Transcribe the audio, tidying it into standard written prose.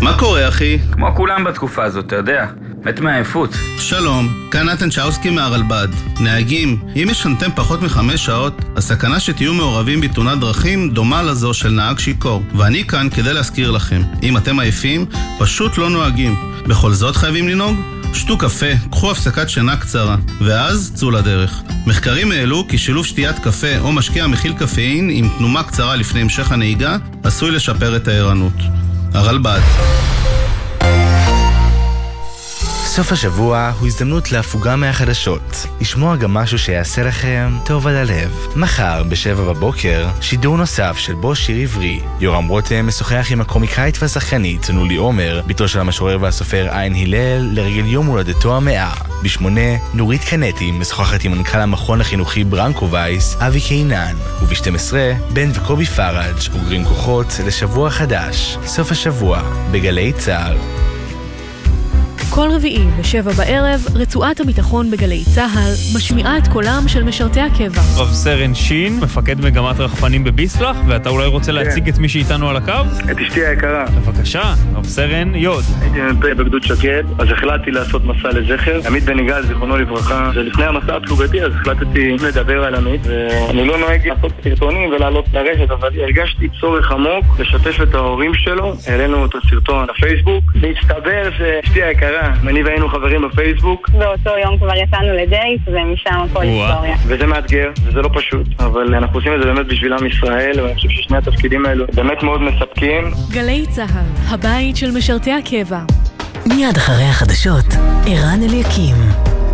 מה קורה, אחי? כמו כולם בתקופה הזאת, אתה יודע. מת מעייפות. שלום, כאן נתן צ'אוסקי מהרלב"ד. נהגים, אם ישנתם פחות מ5 שעות, הסכנה שתהיו מעורבים בתאונת דרכים דומה לזו של נהג שיכור. ואני כאן כדי להזכיר לכם, אם אתם עייפים, פשוט לא נוהגים. בכל זאת חייבים לנהוג? שתו קפה, קחו הפסקת שינה קצרה, ואז צאו לדרך. מחקרים העלו כי שילוב שתיית קפה או משקה המכיל קפאין עם תנומה קצרה לפני המשך הנהיגה עשוי לשפר את הערנות. הרלב"ד. סוף השבוע הוא הזדמנות להפוגה מהחדשות. לשמוע גם משהו שיעשה לכם טוב על הלב. מחר ב7 בבוקר, שידור נוסף של בו שיר עברי. יורם רותם משוחח עם הקומיקאית והשחקנית נולי עומר, ביתו של המשורר והסופר עין הלל, לרגל יום הולדתו ה100. ב8, נורית קנטי משוחחת עם מנכ"ל המכון החינוכי ברנקו וייס, אבי קינן. וב12, בן וקובי פראג' אוגרים כוחות לשבוע חדש. סוף השבוע, בגלי צה"ל. כל רביעי ב7 בערב, רצועת הביטחון בגלי צהל משמיעה את קולם של משרתי הקבע. רב סרן שין, מפקד מגמת רחפנים בביסלח, ואתה אולי רוצה להציג את מי שאיתנו על הקו? את אשתי היקרה. בבקשה, רב סרן יוד. הייתי מ"פ בגדוד שקד, אז החלטתי לעשות מסע לזכר. עמית בן יגאל, זיכרונו לברכה, ולפני המסע הפלוגתי, אז החלטתי לדבר על עמית, ואני לא נוהג לעשות סרטונים ולעלות לרשת, אבל הרגשתי צורך עמוק לשתף את ההורים שלו. העלינו את הסרטון לפייסבוק, והסתבר שאשתי היקרה, אני והיינו חברים בפייסבוק. באותו יום כבר יצאנו לדייט, ומשם הכל היסטוריה. וזה מאתגר, וזה לא פשוט, אבל אנחנו עושים את זה באמת בשביל עם ישראל, ואני חושב ששני התפקידים האלו באמת מאוד מספקים. גלי צהל, הבית של משרתי הקבע. מיד אחרי החדשות, ערן אליקים.